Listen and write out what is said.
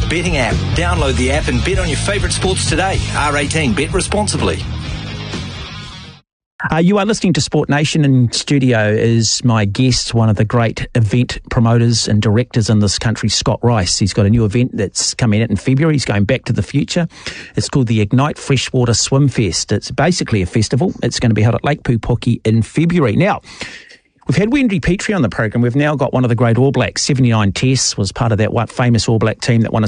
betting app. Download the app and bet on your favourite sports today. R18, bet responsibly. You are listening to Sport Nation. In studio is my guest, one of the great event promoters and directors in this country, Scott Rice. He's got a new event that's coming out in February. He's going back to the future. It's called the Ignite Freshwater Swim Fest. It's basically a festival. It's going to be held at Lake Pupuki in February. Now, we've had Wendy Petrie on the program. We've now got one of the great All Blacks. 79 tests, was part of that famous All Black team that won a